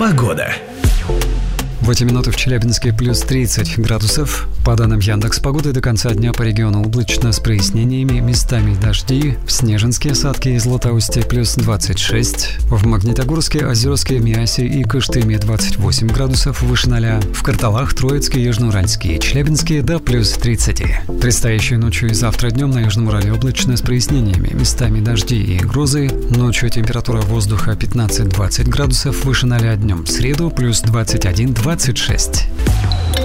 Погода. В эти минуты в Челябинске плюс 30 градусов. По данным Яндекс.Погоды, до конца дня по региону облачно с прояснениями, местами дожди. В Снежинске, Осадке и Златоусте плюс 26. В Магнитогорске, Озерске, Миасе и Кыштыме 28 градусов выше 0. В Карталах, Троицке, Южноуральске и Челябинске до плюс 30. Предстоящей ночью и завтра днем на Южном Урале облачно с прояснениями, местами дожди и грозы. Ночью температура воздуха 15-20 градусов выше 0, днем в среду плюс 21-26.